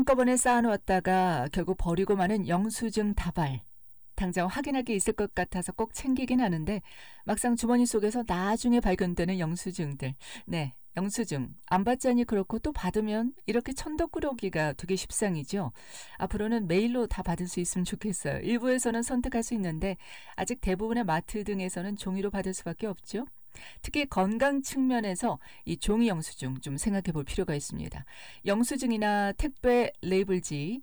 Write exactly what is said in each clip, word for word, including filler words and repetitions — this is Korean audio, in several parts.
한꺼번에 쌓아놓았다가 결국 버리고 마는 영수증 다발. 당장 확인할 게 있을 것 같아서 꼭 챙기긴 하는데 막상 주머니 속에서 나중에 발견되는 영수증들. 네, 영수증. 안 받자니 그렇고 또 받으면 이렇게 천덕꾸러기가 되게 십상이죠. 앞으로는 메일로 다 받을 수 있으면 좋겠어요. 일부에서는 선택할 수 있는데 아직 대부분의 마트 등에서는 종이로 받을 수밖에 없죠. 특히 건강 측면에서 이 종이 영수증 좀 생각해 볼 필요가 있습니다. 영수증이나 택배 레이블지,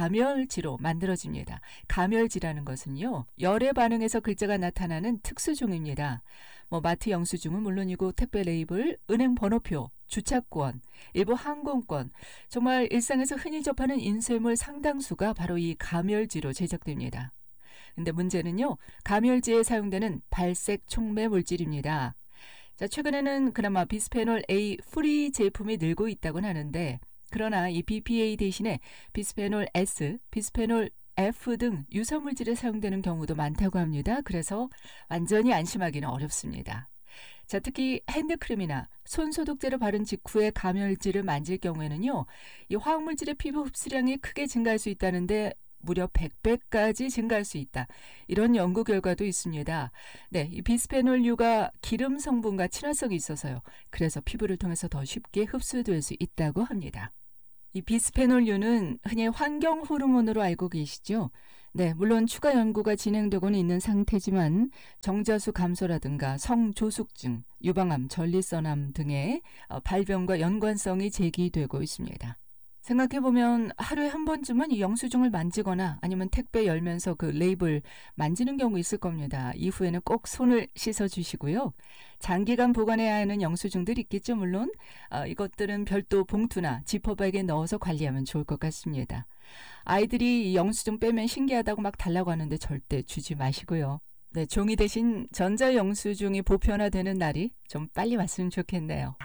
가멸지로 만들어집니다. 가멸지라는 것은요, 열의 반응에서 글자가 나타나는 특수종입니다. 뭐 마트 영수증은 물론이고 택배 레이블, 은행 번호표, 주차권, 일부 항공권, 정말 일상에서 흔히 접하는 인쇄물 상당수가 바로 이 가멸지로 제작됩니다. 근데 문제는요, 가멸지에 사용되는 발색 촉매 물질입니다. 자, 최근에는 그나마 비스페놀 A 프리 제품이 늘고 있다고는 하는데, 그러나 이 비피에이 대신에 비스페놀 S, 비스페놀 F 등 유사물질에 사용되는 경우도 많다고 합니다. 그래서 완전히 안심하기는 어렵습니다. 자, 특히 핸드크림이나 손소독제를 바른 직후에 가멸지를 만질 경우에는요, 이 화학물질의 피부 흡수량이 크게 증가할 수 있다는데 무려 백 배까지 증가할 수 있다. 이런 연구 결과도 있습니다. 네, 이 비스페놀유가 기름 성분과 친화성이 있어서요. 그래서 피부를 통해서 더 쉽게 흡수될 수 있다고 합니다. 이 비스페놀유는 흔히 환경 호르몬으로 알고 계시죠? 네, 물론 추가 연구가 진행되고는 있는 상태지만 정자수 감소라든가 성조숙증, 유방암, 전립선암 등의 발병과 연관성이 제기되고 있습니다. 생각해보면 하루에 한 번쯤은 이 영수증을 만지거나 아니면 택배 열면서 그 레이블 만지는 경우 있을 겁니다. 이후에는 꼭 손을 씻어주시고요. 장기간 보관해야 하는 영수증들 있겠죠, 물론. 어, 이것들은 별도 봉투나 지퍼백에 넣어서 관리하면 좋을 것 같습니다. 아이들이 이 영수증 빼면 신기하다고 막 달라고 하는데 절대 주지 마시고요. 네, 종이 대신 전자영수증이 보편화되는 날이 좀 빨리 왔으면 좋겠네요.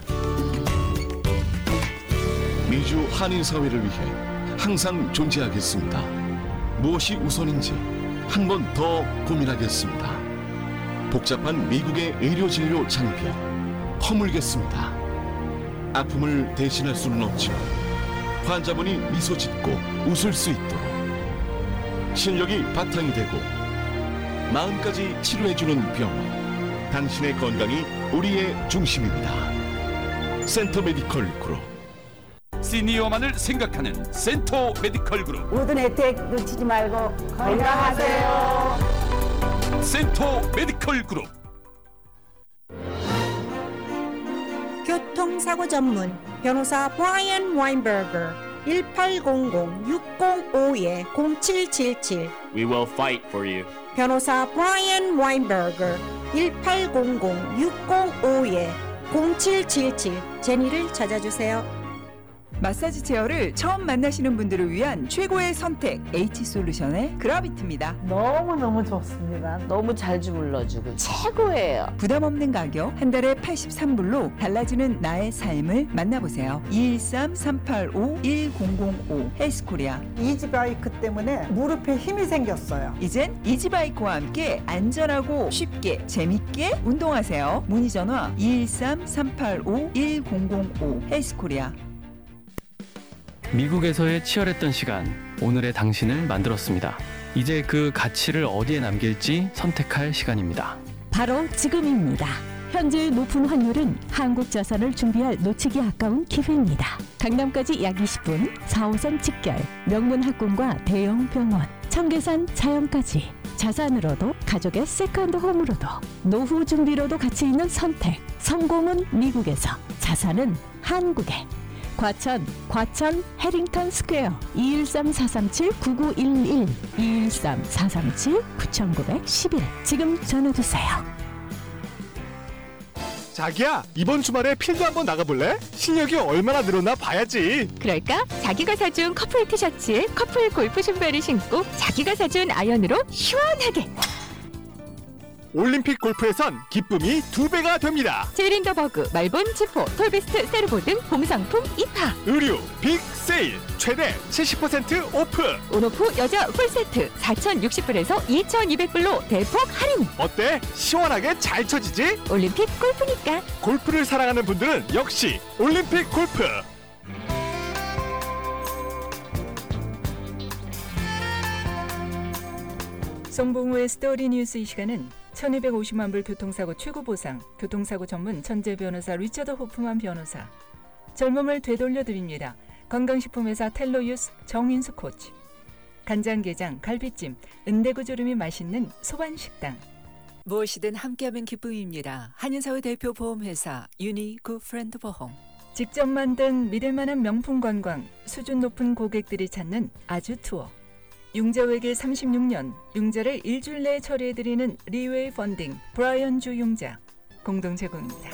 미주 한인사회를 위해 항상 존재하겠습니다. 무엇이 우선인지 한 번 더 고민하겠습니다. 복잡한 미국의 의료진료 장비 허물겠습니다. 아픔을 대신할 수는 없지만 환자분이 미소 짓고 웃을 수 있도록 실력이 바탕이 되고 마음까지 치료해주는 병원, 당신의 건강이 우리의 중심입니다. 센터 메디컬 그룹. 시니어만을 생각하는 센터 메디컬 그룹. 모든 혜택 놓치지 말고 건강하세요. 센터 메디컬 그룹. 교통사고 전문 변호사 브라이언 와인버거 일팔공공 육공오 공칠칠칠. We will fight for you. 변호사 브라이언 와인버거 일팔공공 육공오 공칠칠칠. 제니를 찾아주세요. 마사지 체어를 처음 만나시는 분들을 위한 최고의 선택 H솔루션의 그라비트입니다. 너무너무 좋습니다. 너무 잘 주물러주고 최고예요. 부담 없는 가격, 한 달에 팔십삼 불로 달라지는 나의 삶을 만나보세요. 이일삼 삼팔오 일공공오 헬스코리아. 이지바이크 때문에 무릎에 힘이 생겼어요. 이젠 이지바이크와 함께 안전하고 쉽게 재밌게 운동하세요. 문의 전화 이일삼 삼팔오 일공공오 헬스코리아. 미국에서의 치열했던 시간, 오늘의 당신을 만들었습니다. 이제 그 가치를 어디에 남길지 선택할 시간입니다. 바로 지금입니다. 현재 높은 환율은 한국 자산을 준비할 놓치기 아까운 기회입니다. 강남까지 약 이십 분, 사 호선 직결, 명문 학군과 대형 병원, 청계산 자연까지. 자산으로도 가족의 세컨드 홈으로도 노후 준비로도 가치 있는 선택. 성공은 미국에서, 자산은 한국에. 과천, 과천 해링턴 스퀘어 이일삼 사삼칠 구구일일 이일삼 사삼칠 구구일일 지금 전화주세요. 자기야, 이번 주말에 필드 한번 나가볼래? 실력이 얼마나 늘었나 봐야지. 그럴까? 자기가 사준 커플 티셔츠에 커플 골프 신발을 신고 자기가 사준 아이언으로 시원하게. 올림픽 골프에선 기쁨이 두 배가 됩니다. 제일인더버그, 말본, 지포, 톨베스트, 세르보 등 봄 상품 입하. 의류 빅 세일 최대 칠십 퍼센트 오프. 온오프 여자 풀세트 사천육십 불에서 이천이백 불로 대폭 할인. 어때? 시원하게 잘 쳐지지? 올림픽 골프니까. 골프를 사랑하는 분들은 역시 올림픽 골프. 송봉우의 스토리 뉴스. 이 시간은 천이백오십만 불 교통사고 최고 보상, 교통사고 전문 천재 변호사 리처드 호프만 변호사, 젊음을 되돌려드립니다. 건강식품회사 텔로유스 정인수 코치, 간장게장, 갈비찜, 은대구조림이 맛있는 소반식당. 무엇이든 함께하면 기쁨입니다. 한인사회 대표 보험회사 유니 굿프렌드 보험. 직접 만든 믿을만한 명품 관광, 수준 높은 고객들이 찾는 아주 투어. 융자외길 삼십육 년, 융자를 일주일 내에 처리해드리는 리웨이 펀딩, 브라이언 주 융자 공동 제공입니다.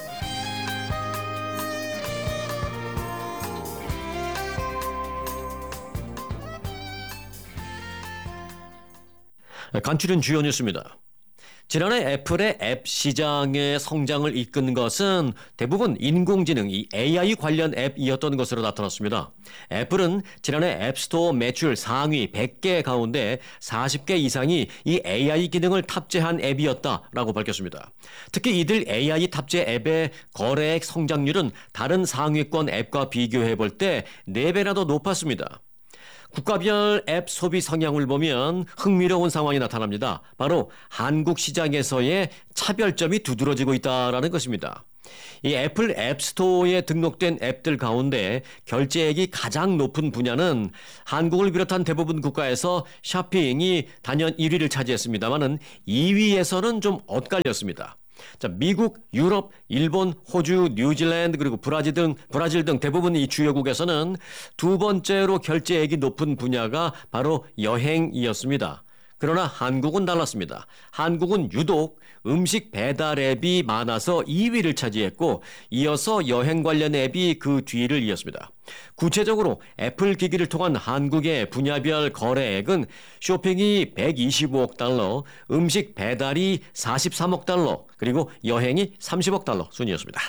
간추린 주요 뉴스입니다. 지난해 애플의 앱 시장의 성장을 이끈 것은 대부분 인공지능, 이 에이아이 관련 앱이었던 것으로 나타났습니다. 애플은 지난해 앱스토어 매출 상위 백 개 가운데 사십 개 이상이 이 에이아이 기능을 탑재한 앱이었다라고 밝혔습니다. 특히 이들 에이아이 탑재 앱의 거래액 성장률은 다른 상위권 앱과 비교해 볼 때 네 배나 더 높았습니다. 국가별 앱 소비 성향을 보면 흥미로운 상황이 나타납니다. 바로 한국 시장에서의 차별점이 두드러지고 있다는 것입니다. 이 애플 앱스토어에 등록된 앱들 가운데 결제액이 가장 높은 분야는 한국을 비롯한 대부분 국가에서 쇼핑이 단연 일 위를 차지했습니다만은 이 위에서는 좀 엇갈렸습니다. 자, 미국, 유럽, 일본, 호주, 뉴질랜드 그리고 브라질 등 브라질 등 대부분 이 주요국에서는 두 번째로 결제액이 높은 분야가 바로 여행이었습니다. 그러나 한국은 달랐습니다. 한국은 유독 음식 배달 앱이 많아서 이 위를 차지했고 이어서 여행 관련 앱이 그 뒤를 이었습니다. 구체적으로 애플 기기를 통한 한국의 분야별 거래액은 쇼핑이 백이십오억 달러, 음식 배달이 사십삼억 달러, 그리고 여행이 삼십억 달러 순이었습니다.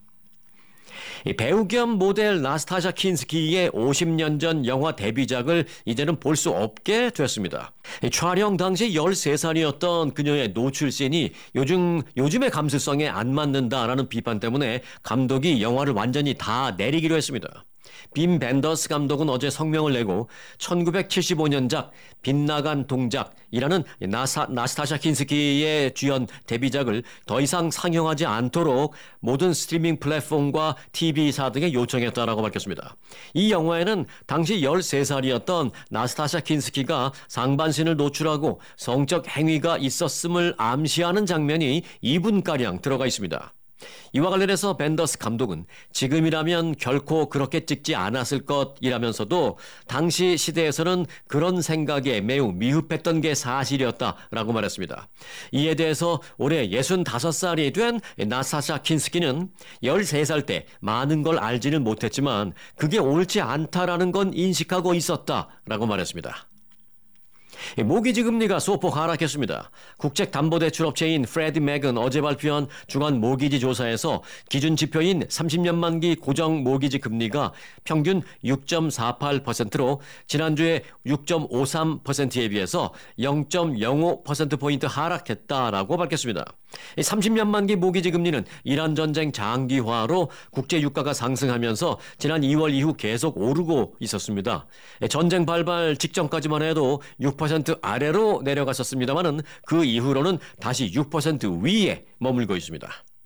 배우 겸 모델 나스타샤 킨스키의 오십 년 전 영화 데뷔작을 이제는 볼 수 없게 됐습니다. 촬영 당시 열세 살이었던 그녀의 노출씬이 요즘, 요즘의 감수성에 안 맞는다라는 비판 때문에 감독이 영화를 완전히 다 내리기로 했습니다. 빔 벤더스 감독은 어제 성명을 내고 천구백칠십오 년작 빗나간 동작이라는 나사, 나스타샤 킨스키의 주연 데뷔작을 더 이상 상영하지 않도록 모든 스트리밍 플랫폼과 티비사 등에 요청했다라고 밝혔습니다. 이 영화에는 당시 열세 살이었던 나스타샤 킨스키가 상반신을 노출하고 성적 행위가 있었음을 암시하는 장면이 이 분가량 들어가 있습니다. 이와 관련해서 벤더스 감독은 지금이라면 결코 그렇게 찍지 않았을 것이라면서도 당시 시대에서는 그런 생각에 매우 미흡했던 게 사실이었다라고 말했습니다. 이에 대해서 올해 예순다섯 살이 된 나사샤 킨스키는 열세 살 때 많은 걸 알지는 못했지만 그게 옳지 않다라는 건 인식하고 있었다라고 말했습니다. 모기지 금리가 소폭 하락했습니다. 국책담보대출업체인 프레디 맥은 어제 발표한 주간 모기지 조사에서 기준 지표인 삼십 년 만기 고정 모기지 금리가 평균 육 점 사팔 퍼센트로 지난주에 육 점 오삼 퍼센트에 비해서 영 점 영오 퍼센트포인트 하락했다라고 밝혔습니다. 삼십 년 만기 모기지 금리는 이란 전쟁 장기화로 국제 유가가 상승하면서 지난 이월 이후 계속 오르고 있었습니다. 전쟁 발발 직전까지만 해도 육 퍼센트 아래로 내려갔었습니다만은 그 이후로는 다시 육 퍼센트 위에 머물고 있습니다.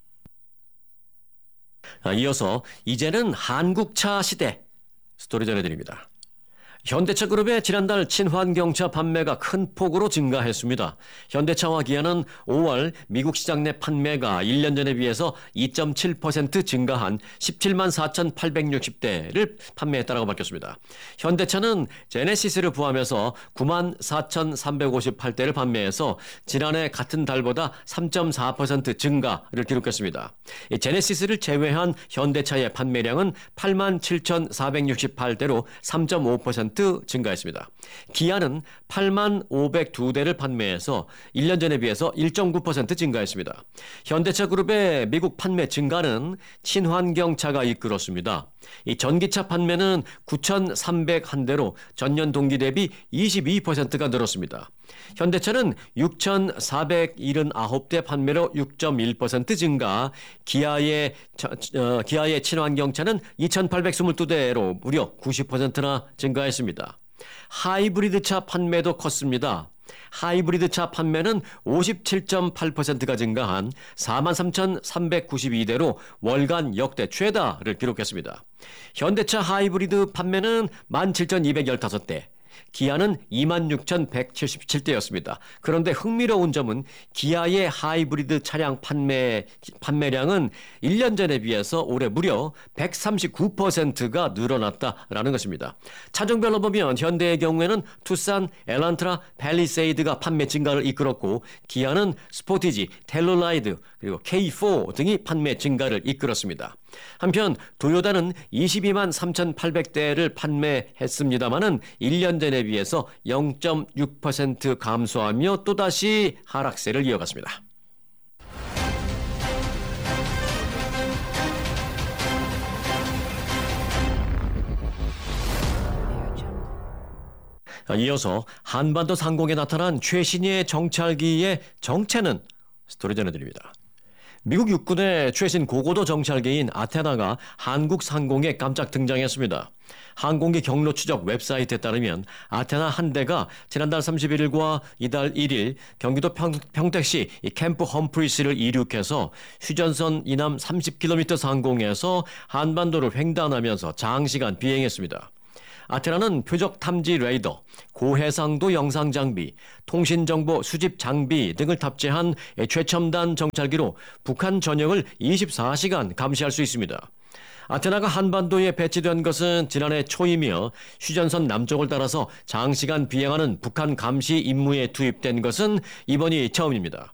이어서 이제는 한국차 시대 스토리 전해드립니다. 현대차 그룹의 지난달 친환경차 판매가 큰 폭으로 증가했습니다. 현대차와 기아는 오월 미국 시장 내 판매가 일 년 전에 비해서 이 점 칠 퍼센트 증가한 십칠만 사천팔백육십 대를 판매했다고 밝혔습니다. 현대차는 제네시스를 포함해서 구만 사천삼백오십팔 대를 판매해서 지난해 같은 달보다 삼 점 사 퍼센트 증가를 기록했습니다. 제네시스를 제외한 현대차의 판매량은 팔만 칠천사백육십팔 대로 삼 점 오 퍼센트 증가했습니다. 기아는 팔만 오백이 대를 판매해서 일 년 전에 비해서 일 점 구 퍼센트 증가했습니다. 현대차 그룹의 미국 판매 증가는 친환경차가 이끌었습니다. 이 전기차 판매는 구천삼백일 대로 전년 동기 대비 이십이 퍼센트가 늘었습니다. 현대차는 육천사백칠십구 대 판매로 육 점 일 퍼센트 증가, 기아의, 어, 기아의 친환경차는 이천팔백이십이 대로 무려 구십 퍼센트나 증가했습니다. 하이브리드차 판매도 컸습니다. 하이브리드 차 판매는 오십칠 점 팔 퍼센트가 증가한 사만 삼천삼백구십이 대로 월간 역대 최다를 기록했습니다. 현대차 하이브리드 판매는 만 칠천이백십오 대, 기아는 이만 육천백칠십칠 대였습니다. 그런데 흥미로운 점은 기아의 하이브리드 차량 판매, 판매량은 일 년 전에 비해서 올해 무려 백삼십구 퍼센트가 늘어났다라는 것입니다. 차종별로 보면 현대의 경우에는 투싼, 엘란트라, 팰리세이드가 판매 증가를 이끌었고 기아는 스포티지, 텔루라이드, 그리고 케이 사 등이 판매 증가를 이끌었습니다. 한편 도요타는 이십이만 삼천팔백 대를 판매했습니다마는 일 년 전에 비해서 영 점 육 퍼센트 감소하며 또다시 하락세를 이어갔습니다. 이어서 한반도 상공에 나타난 최신의 정찰기의 정체는 스토리 전해드립니다. 미국 육군의 최신 고고도 정찰기인 아테나가 한국 상공에 깜짝 등장했습니다. 항공기 경로 추적 웹사이트에 따르면 아테나 한 대가 지난달 삼십일일과 이달 일일 경기도 평, 평택시 캠프 험프리스를 이륙해서 휴전선 이남 삼십 킬로미터 상공에서 한반도를 횡단하면서 장시간 비행했습니다. 아테나는 표적 탐지 레이더, 고해상도 영상 장비, 통신정보 수집 장비 등을 탑재한 최첨단 정찰기로 북한 전역을 이십사 시간 감시할 수 있습니다. 아테나가 한반도에 배치된 것은 지난해 초이며 휴전선 남쪽을 따라서 장시간 비행하는 북한 감시 임무에 투입된 것은 이번이 처음입니다.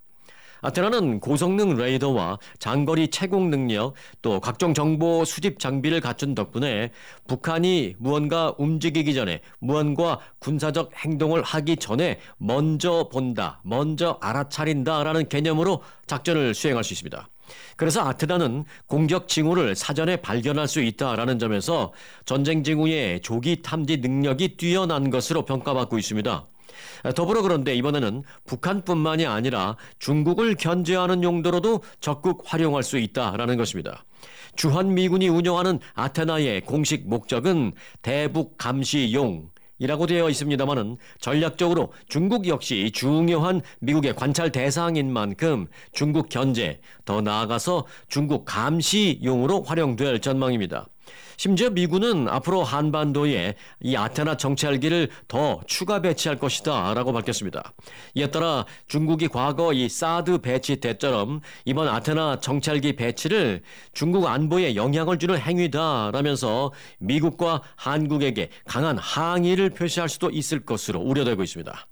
아테나는 고성능 레이더와 장거리 채공 능력, 또 각종 정보 수집 장비를 갖춘 덕분에 북한이 무언가 움직이기 전에, 무언가 군사적 행동을 하기 전에 먼저 본다, 먼저 알아차린다라는 개념으로 작전을 수행할 수 있습니다. 그래서 아테나는 공격 징후를 사전에 발견할 수 있다라는 점에서 전쟁 징후의 조기 탐지 능력이 뛰어난 것으로 평가받고 있습니다. 더불어 그런데 이번에는 북한뿐만이 아니라 중국을 견제하는 용도로도 적극 활용할 수 있다라는 것입니다. 주한미군이 운영하는 아테나의 공식 목적은 대북 감시용 이라고 되어 있습니다만은 전략적으로 중국 역시 중요한 미국의 관찰 대상인 만큼 중국 견제, 더 나아가서 중국 감시용으로 활용될 전망입니다. 심지어 미군은 앞으로 한반도에 이 아테나 정찰기를 더 추가 배치할 것이다 라고 밝혔습니다. 이에 따라 중국이 과거 이 사드 배치 때처럼 이번 아테나 정찰기 배치를 중국 안보에 영향을 주는 행위다라면서 미국과 한국에게 강한 항의를 표시할 수도 있을 것으로 우려되고 있습니다.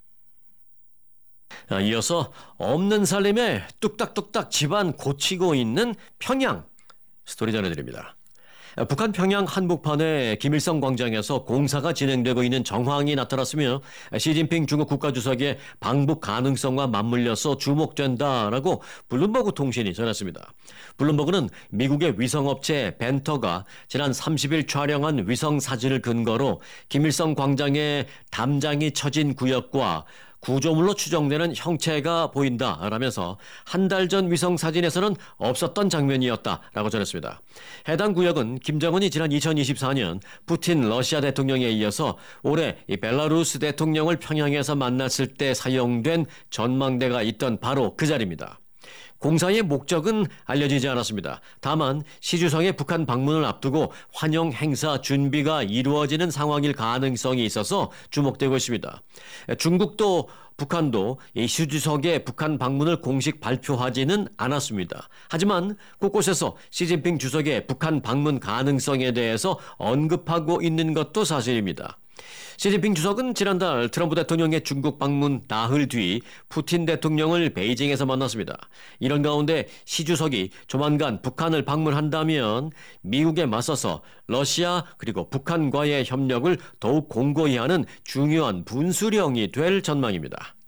이어서 없는 살림에 뚝딱뚝딱 집안 고치고 있는 평양 스토리 전해드립니다. 북한 평양 한복판의 김일성 광장에서 공사가 진행되고 있는 정황이 나타났으며 시진핑 중국 국가주석의 방북 가능성과 맞물려서 주목된다라고 블룸버그 통신이 전했습니다. 블룸버그는 미국의 위성업체 벤터가 지난 삼십일 촬영한 위성 사진을 근거로 김일성 광장의 담장이 쳐진 구역과 구조물로 추정되는 형체가 보인다라면서 한 달 전 위성 사진에서는 없었던 장면이었다라고 전했습니다. 해당 구역은 김정은이 지난 이천이십사 년 푸틴 러시아 대통령에 이어서 올해 이 벨라루스 대통령을 평양에서 만났을 때 사용된 전망대가 있던 바로 그 자리입니다. 공사의 목적은 알려지지 않았습니다. 다만 시주성의 북한 방문을 앞두고 환영 행사 준비가 이루어지는 상황일 가능성이 있어서 주목되고 있습니다. 중국도 북한도 이 시주석의 북한 방문을 공식 발표하지는 않았습니다. 하지만 곳곳에서 시진핑 주석의 북한 방문 가능성에 대해서 언급하고 있는 것도 사실입니다. 시진핑 주석은 지난달 트럼프 대통령의 중국 방문 나흘 뒤 푸틴 대통령을 베이징에서 만났습니다. 이런 가운데 시 주석이 조만간 북한을 방문한다면 미국에 맞서서 러시아 그리고 북한과의 협력을 더욱 공고히 하는 중요한 분수령이 될 전망입니다.